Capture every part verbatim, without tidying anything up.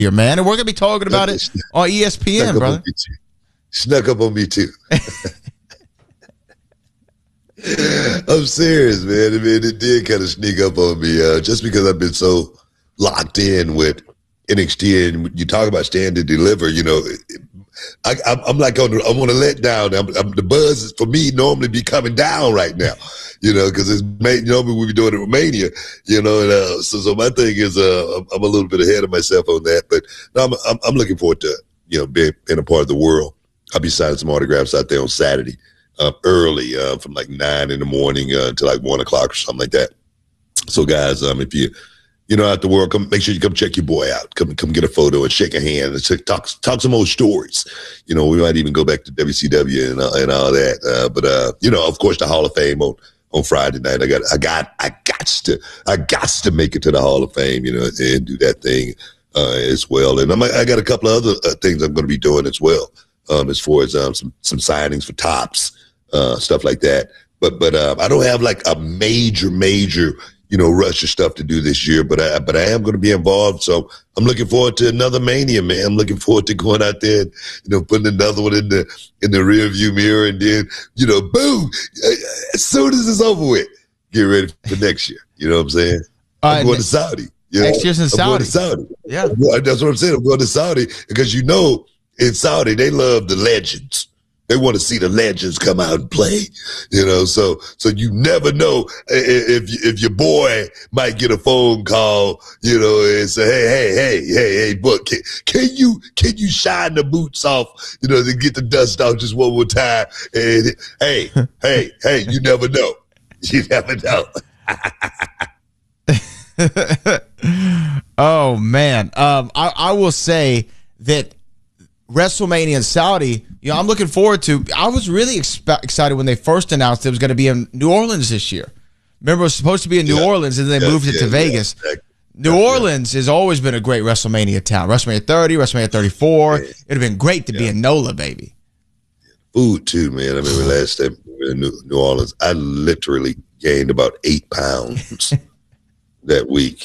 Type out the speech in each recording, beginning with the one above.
here, man, and we're gonna be talking about it on E S P N, brother. Snuck up on me too. I'm serious, man. I mean, it did kind of sneak up on me, uh, just because I've been so locked in with N X T, and you talk about stand to deliver. You know, I, I'm, I'm like on, I'm on a letdown. I'm, I'm, the buzz is, for me normally be coming down right now. You know, because it's normally we be doing it with Mania. You know, and uh, so so my thing is, uh, I'm, I'm a little bit ahead of myself on that, but no, I'm, I'm, I'm looking forward to you know being, being a part of the world. I'll be signing some autographs out there on Saturday. Uh, early, uh, from like nine in the morning uh, until like one o'clock or something like that. So, guys, um, if you, you know, out the world, come make sure you come check your boy out. Come, come get a photo and shake a hand and talk, talk some old stories. You know, we might even go back to W C W and uh, and all that. Uh, but uh, you know, of course, the Hall of Fame on, on Friday night. I got, I got, I got to, I got to make it to the Hall of Fame. You know, and do that thing uh, as well. And I'm, I got a couple of other uh, things I'm going to be doing as well. Um, as far as um, some some signings for Tops. Uh, stuff like that. But, but, uh, I don't have like a major, major, you know, rush of stuff to do this year, but I, but I am going to be involved. So I'm looking forward to another Mania, man. I'm looking forward to going out there and, you know, putting another one in the, in the rear view mirror and then, you know, boom, as soon as it's over with, get ready for next year. You know what I'm saying? I'm uh, going to Saudi. You know? Next year's in Saudi. I'm going to Saudi. Yeah. That's what I'm saying. I'm going to Saudi because, you know, in Saudi, they love the legends. They want to see the legends come out and play, you know. So, so you never know if if your boy might get a phone call, you know, and say, "Hey, hey, hey, hey, hey, book, can, can you can you shine the boots off, you know, to get the dust off just one more time?" And hey, hey, hey, you never know, you never know. Oh man, um, I I will say that WrestleMania in Saudi, you know, I'm looking forward to. I was really expe- excited when they first announced it was going to be in New Orleans this year. Remember, it was supposed to be in New yeah. Orleans, and then they yeah, moved it yeah, to Vegas. Yeah, exactly. New yeah, Orleans yeah. has always been a great WrestleMania town. WrestleMania thirty, WrestleMania thirty-four. Yeah. It'd have been great to yeah. be in NOLA, baby. Food, too, man. I mean, last time we were in New, New Orleans, I literally gained about eight pounds that week.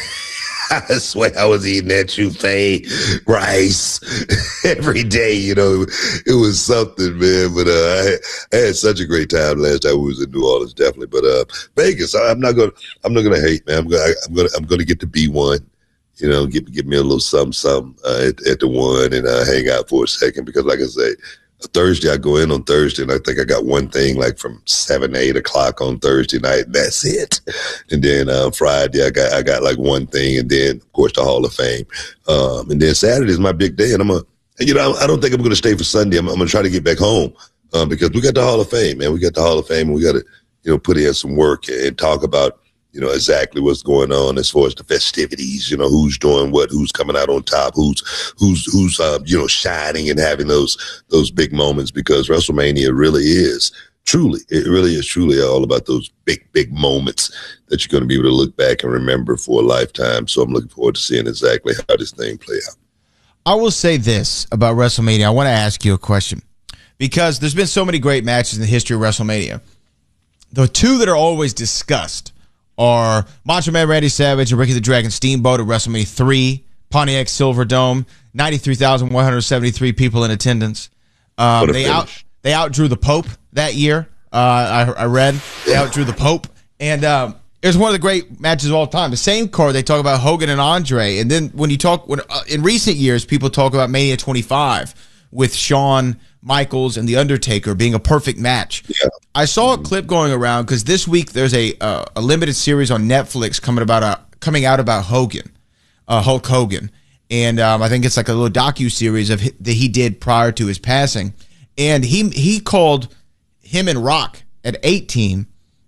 I swear I was eating that chuffet rice every day. You know, it was something, man. But uh, I, I had such a great time last time we was in New Orleans, definitely. But uh, Vegas, I, I'm not gonna, I'm not gonna hate, man. I'm gonna, I, I'm gonna, I'm gonna get to be one. You know, give give me a little something, something uh, at, at the one, and uh, hang out for a second because, like I say. Thursday, I go in on Thursday, and I think I got one thing like from seven to eight o'clock on Thursday night. And that's it. And then uh, Friday, I got I got like one thing, and then of course the Hall of Fame. Um, and then Saturday is my big day, and I'm a, you know, I don't think I'm going to stay for Sunday. I'm, I'm going to try to get back home um, because we got the Hall of Fame, man. We got the Hall of Fame, and we got to, you know, put in some work and talk about. You know, exactly what's going on as far as the festivities, you know, who's doing what, who's coming out on top, who's, who's, who's, uh, you know, shining and having those, those big moments because WrestleMania really is truly, it really is truly all about those big, big moments that you're going to be able to look back and remember for a lifetime. So I'm looking forward to seeing exactly how this thing play out. I will say this about WrestleMania. I want to ask you a question because there's been so many great matches in the history of WrestleMania. The two that are always discussed are Macho Man Randy Savage and Ricky the Dragon Steamboat at WrestleMania three, Pontiac Silverdome, ninety-three thousand one hundred seventy-three people in attendance. Um, they out they outdrew the Pope that year. Uh, I, I read they outdrew the Pope, and um, it was one of the great matches of all time. The same card they talk about Hogan and Andre, and then when you talk when uh, in recent years people talk about Mania twenty-five with Shawn Michaels and The Undertaker being a perfect match. Yeah. I saw a clip going around because this week there's a uh, a limited series on Netflix coming about a, coming out about Hogan, uh, Hulk Hogan, and um, I think it's like a little docu series of hi- that he did prior to his passing, and he he called him and Rock at eighteen,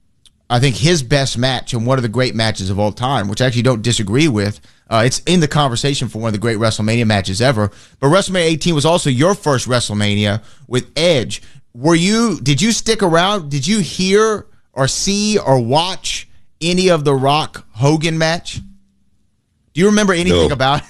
I think his best match and one of the great matches of all time, which I actually don't disagree with. Uh, it's in the conversation for one of the great WrestleMania matches ever. But WrestleMania eighteen was also your first WrestleMania with Edge. Were you? Did you stick around? Did you hear or see or watch any of the Rock Hogan match? Do you remember anything no. about?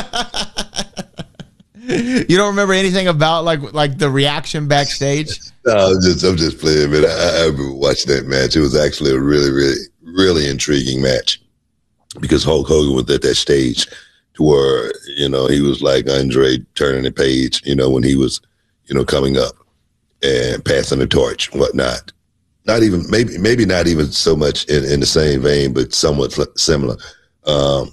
You don't remember anything about like like the reaction backstage? No, I'm just I'm just playing, man. I, I remember watching that match. It was actually a really, really, really intriguing match because Hulk Hogan was at that stage where, you know, he was like Andre turning the page, you know, when he was, you know, coming up and passing the torch and whatnot. Not even, maybe maybe not even so much in, in the same vein, but somewhat similar. Um,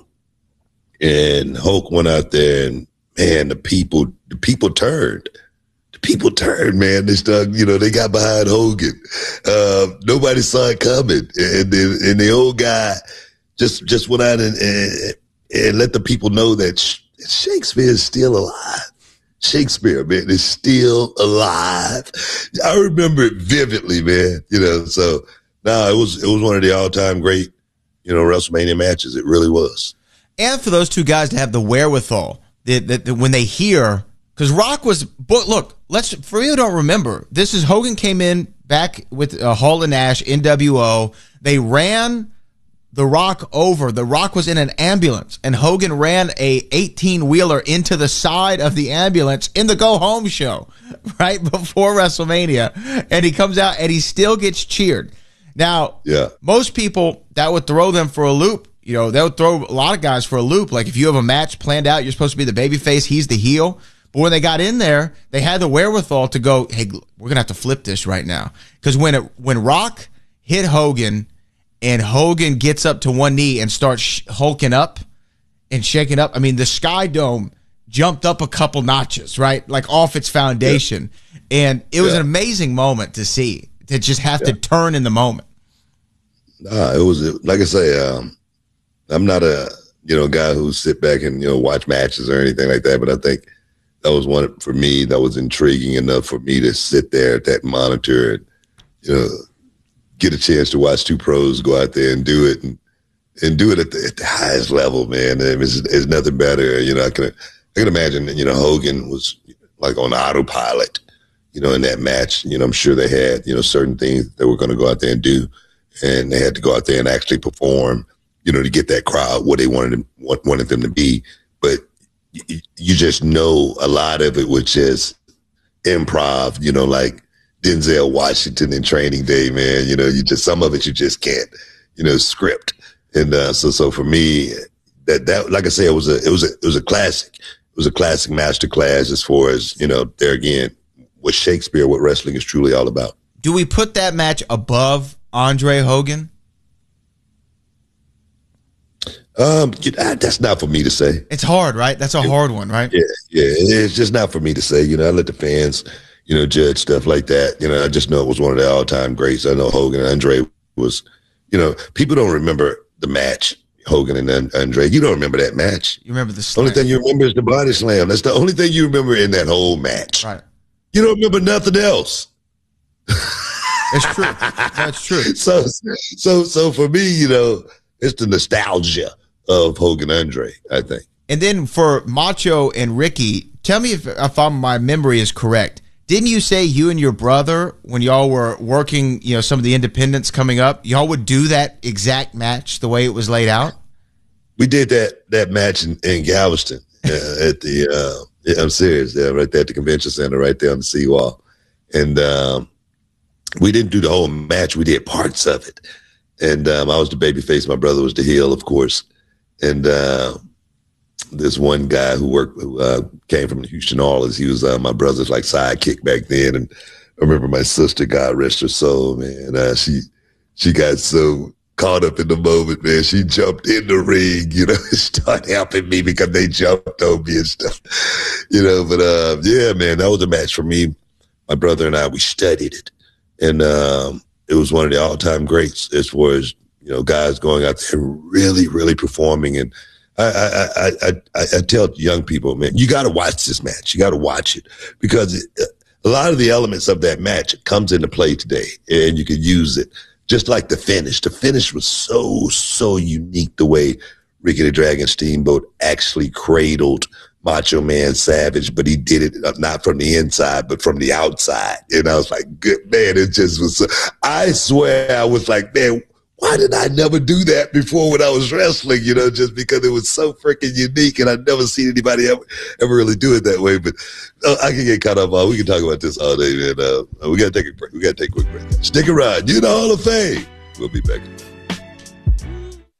and Hulk went out there and, man, the people, the people turned. The people turned, man. They started, you know, they got behind Hogan. Uh, nobody saw it coming. And the, and the old guy just just went out and, and, and let the people know that Shakespeare is still alive. Shakespeare, man, is still alive. I remember it vividly, man. You know, so no, it was it was one of the all time great, you know, WrestleMania matches. It really was. And for those two guys to have the wherewithal that, that, that when they hear, because Rock was, look, let's, for you who don't remember, this is Hogan came in back with uh, Hall and Nash, N W O. They ran The Rock over. The Rock was in an ambulance, and Hogan ran a eighteen-wheeler into the side of the ambulance in the go-home show right before WrestleMania, and he comes out, and he still gets cheered. Now, yeah. most people, that would throw them for a loop. You know, that would throw a lot of guys for a loop. Like, if you have a match planned out, you're supposed to be the babyface, he's the heel. But when they got in there, they had the wherewithal to go, hey, we're going to have to flip this right now. Because when, it, when Rock hit Hogan, and Hogan gets up to one knee and starts sh- hulking up and shaking up. I mean, the Sky Dome jumped up a couple notches, right? Like off its foundation. Yeah. And it was yeah. an amazing moment to see, to just have yeah. to turn in the moment. Nah, it was, like I say, um, I'm not a, you know, guy who sit back and, you know, watch matches or anything like that. But I think that was one, for me, that was intriguing enough for me to sit there at that monitor and, you know, get a chance to watch two pros go out there and do it and, and do it at the, at the highest level, man. I mean, it's, it's nothing better. You know, I can, I can imagine, you know, Hogan was like on autopilot, you know, in that match. You know, I'm sure they had, you know, certain things they were going to go out there and do, and they had to go out there and actually perform, you know, to get that crowd what they wanted them, wanted them to be. But you, you just know a lot of it was just improv, you know, like Denzel Washington in Training Day, man. You know, you just, some of it you just can't, you know, script. And uh, so, so for me, that that like I say, it was a it was a it was a classic. It was a classic master class as far as, you know, there again, what Shakespeare, what wrestling is truly all about. Do we put that match above Andre Hogan? Um, that's not for me to say. It's hard, right? That's a hard one, right? Yeah, yeah. It's just not for me to say. You know, I let the fans, you know, judge stuff like that. You know, I just know it was one of the all-time greats. I know Hogan and Andre was, you know, people don't remember the match, Hogan and Andre. You don't remember that match. You remember the slam. Only thing you remember is the body slam. That's the only thing you remember in that whole match. Right. You don't remember nothing else. It's true. That's true. So, so, so for me, you know, it's the nostalgia of Hogan Andre, I think. And then for Macho and Ricky, tell me if, if I'm, my memory is correct. Didn't you say you and your brother, when y'all were working, you know, some of the independents coming up, y'all would do that exact match the way it was laid out? We did that that match in, in Galveston uh, at the, uh, yeah, I'm serious, yeah, right there at the convention center, right there on the seawall. And um, we didn't do the whole match. We did parts of it. And um, I was the babyface. My brother was the heel, of course. And uh, this one guy who worked, who uh, came from the Houston Oilers, he was uh, my brother's like sidekick back then. And I remember my sister, God rest her soul, man. Uh, she she got so caught up in the moment, man. She jumped in the ring, you know, and started helping me because they jumped on me and stuff, you know. But uh, yeah, man, that was a match for me. My brother and I, we studied it, and um, it was one of the all-time greats as far as, you know, guys going out there really, really performing. And I, I, I, I, I tell young people, man, you got to watch this match. You got to watch it because it, a lot of the elements of that match comes into play today, and you can use it. Just like the finish. The finish was so, so unique the way Ricky the Dragon Steamboat actually cradled Macho Man Savage, but he did it not from the inside, but from the outside. And I was like, good man, it just was, so, I swear I was like, man, why did I never do that before when I was wrestling? You know, just because it was so freaking unique, and I'd never seen anybody ever, ever really do it that way. But uh, I can get caught up on. We can talk about this all day, man. Uh, we got to take a break. We got to take a quick break. Stick around. You're in the Hall of Fame. We'll be back.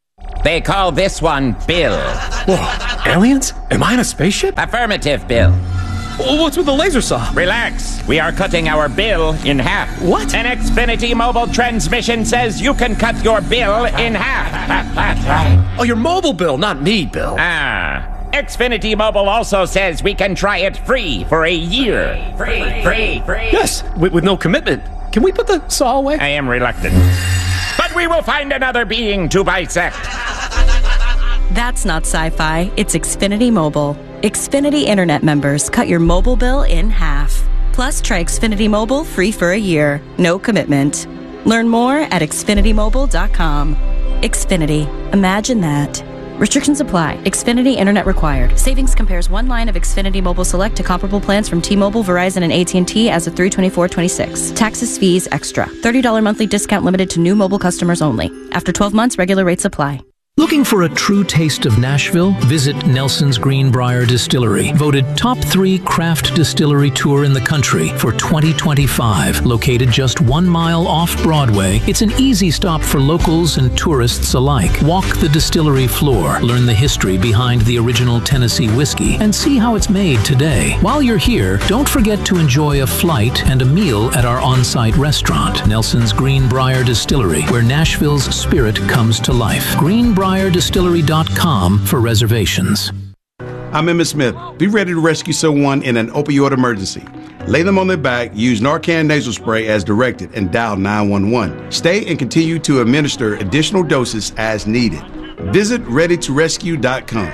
They call this one Bill. Whoa, aliens? Am I in a spaceship? Affirmative, Bill. Well, what's with the laser saw? Relax. We are cutting our bill in half. What? An Xfinity mobile transmission says you can cut your bill in half. Oh, your mobile bill, not me, Bill. Ah. Xfinity Mobile also says we can try it free for a year. Free, free, free. Yes, with, with no commitment. Can we put the saw away? I am reluctant. But we will find another being to bisect. That's not sci-fi. It's Xfinity Mobile. Xfinity Internet members cut your mobile bill in half. Plus, try Xfinity Mobile free for a year. No commitment. Learn more at Xfinity Mobile dot com. Xfinity. Imagine that. Restrictions apply. Xfinity Internet required. Savings compares one line of Xfinity Mobile Select to comparable plans from T-Mobile, Verizon, and A T and T as of three twenty-four twenty-six. Taxes, fees, extra. thirty dollars monthly discount limited to new mobile customers only. After twelve months, regular rates apply. Looking for a true taste of Nashville? Visit Nelson's Greenbrier Distillery, voted top three craft distillery tour in the country for twenty twenty-five. Located just one mile off Broadway, it's an easy stop for locals and tourists alike. Walk the distillery floor, learn the history behind the original Tennessee whiskey, and see how it's made today. While you're here, don't forget to enjoy a flight and a meal at our on-site restaurant, Nelson's Greenbrier Distillery, where Nashville's spirit comes to life. Greenbrier Distillery dot com for reservations. I'm Emmett Smith. Be ready to rescue someone in an opioid emergency. Lay them on their back, use Narcan nasal spray as directed, and dial nine one one. Stay and continue to administer additional doses as needed. Visit ready to rescue dot com.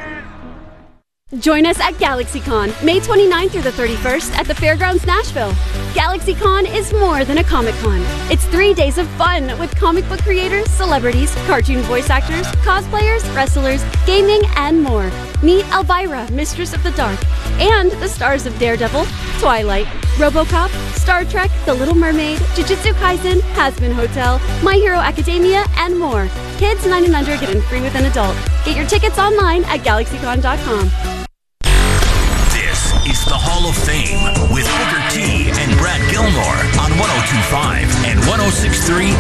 Join us at GalaxyCon, May twenty-ninth through the thirty-first at the Fairgrounds, Nashville. GalaxyCon is more than a Comic-Con. It's three days of fun with comic book creators, celebrities, cartoon voice actors, cosplayers, wrestlers, gaming, and more. Meet Elvira, Mistress of the Dark, and the stars of Daredevil, Twilight, RoboCop, Star Trek, The Little Mermaid, Jujutsu Kaisen, Hazbin Hotel, My Hero Academia, and more. Kids nine and under get in free with an adult. Get your tickets online at GalaxyCon dot com. This is the Hall of Fame with Booker T and Brad Gilmore on one oh two point five and one oh six point three